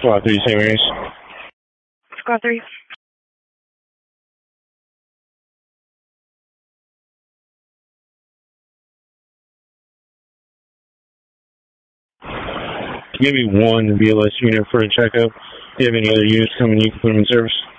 Squad 3, St. Mary's. Squad 3. Give me one BLS unit for a checkup. If you have any other units coming, you can put them in service.